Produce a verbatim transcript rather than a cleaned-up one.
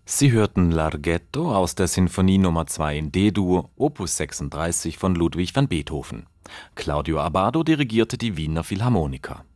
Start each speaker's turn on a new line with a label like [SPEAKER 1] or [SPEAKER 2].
[SPEAKER 1] Sie hörten Larghetto aus der Sinfonie Nummer zwei in D-Dur, Opus sechsunddreißig von Ludwig van Beethoven. Claudio Abbado dirigierte die Wiener Philharmoniker.